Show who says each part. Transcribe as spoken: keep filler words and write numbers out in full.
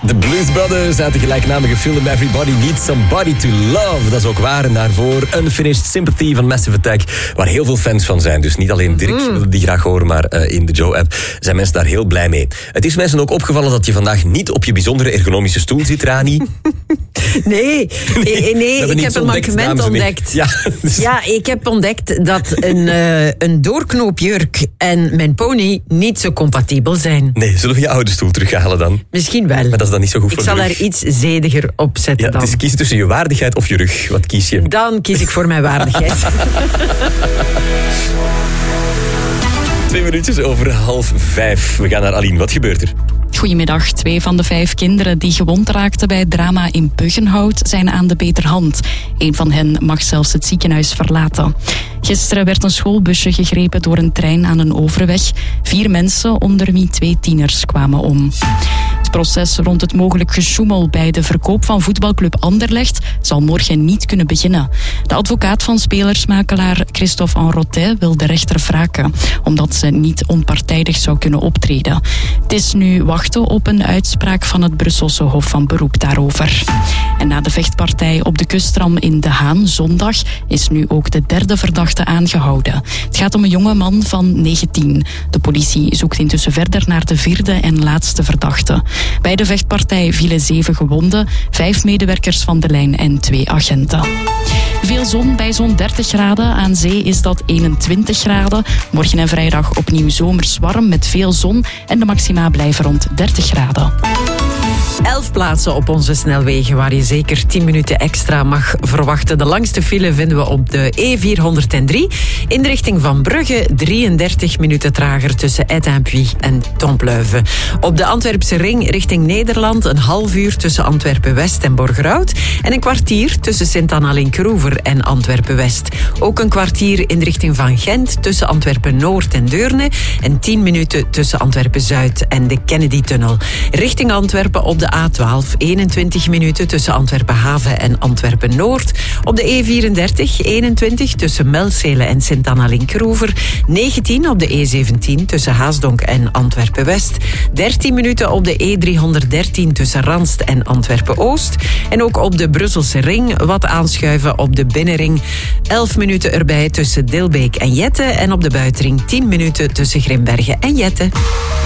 Speaker 1: De Blues Brothers uit de gelijknamige film Everybody Needs Somebody to Love. Dat is ook waar. En daarvoor Unfinished Sympathy van Massive Attack, waar heel veel fans van zijn. Dus niet alleen Dirk mm. wilde die graag horen, maar uh, in de Joe-app zijn mensen daar heel blij mee. Het is mensen ook opgevallen dat je vandaag niet op je bijzondere ergonomische stoel zit, Rani.
Speaker 2: Nee, nee, nee ik heb een mankement ontdekt.
Speaker 1: Ja, dus...
Speaker 2: ja, ik heb ontdekt dat een, uh, een doorknoopjurk en mijn pony niet zo compatibel zijn.
Speaker 1: Nee, zullen we je oude stoel terughalen dan?
Speaker 2: Misschien wel.
Speaker 1: Maar dat is dan niet zo goed
Speaker 2: ik
Speaker 1: voor de
Speaker 2: zal
Speaker 1: rug.
Speaker 2: er iets zediger op zetten
Speaker 1: ja,
Speaker 2: dan.
Speaker 1: Het is kiezen tussen je waardigheid of je rug. Wat kies je?
Speaker 2: Dan kies ik voor mijn waardigheid.
Speaker 1: Twee minuutjes over half vijf. We gaan naar Aline. Wat gebeurt er?
Speaker 3: Goedemiddag. Twee van de vijf kinderen die gewond raakten bij het drama in Buggenhout zijn aan de beterhand. Een van hen mag zelfs het ziekenhuis verlaten. Gisteren werd een schoolbusje gegrepen door een trein aan een overweg. Vier mensen, onder wie twee tieners, kwamen om. Het proces rond het mogelijk gesjoemel bij de verkoop van voetbalclub Anderlecht zal morgen niet kunnen beginnen. De advocaat van spelersmakelaar Christophe Enrotet wil de rechter wraken, omdat ze niet onpartijdig zou kunnen optreden. Het is nu wachten op een uitspraak van het Brusselse Hof van Beroep daarover. En na de vechtpartij op de kustram in De Haan zondag is nu ook de derde verdachte aangehouden. Het gaat om een jonge man van negentien. De politie zoekt intussen verder naar de vierde en laatste verdachte. Bij de vechtpartij vielen zeven gewonden, vijf medewerkers van de lijn en twee agenten. Veel zon bij zo'n dertig graden. Aan zee is dat eenentwintig graden. Morgen en vrijdag opnieuw zomers warm met veel zon. En de maxima blijven rond dertig graden.
Speaker 2: Elf plaatsen op onze snelwegen waar je zeker tien minuten extra mag verwachten. De langste file vinden we op de E vierhonderddrie. In de richting van Brugge drieëndertig minuten trager tussen Étampie en Tompleuven. Op de Antwerpse ring richting Nederland een half uur tussen Antwerpen-West en Borgerhout. En een kwartier tussen Sint-Anna-Linkroever en Antwerpen-West. Ook een kwartier in de richting van Gent tussen Antwerpen-Noord en Deurne. En tien minuten tussen Antwerpen-Zuid en de Kennedy-tunnel. Richting Antwerpen op de A twaalf, eenentwintig minuten tussen Antwerpen-Haven en Antwerpen-Noord. Op de E vierendertig, eenentwintig tussen Melzele en Sint-Anna-Linkroever. negentien op de E zeventien tussen Haasdonk en Antwerpen-West. dertien minuten op de E driehonderddertien tussen Ranst en Antwerpen-Oost. En ook op de Brusselse ring wat aanschuiven op de binnenring. elf minuten erbij tussen Dilbeek en Jette. En op de buitenring tien minuten tussen Grimbergen en Jette.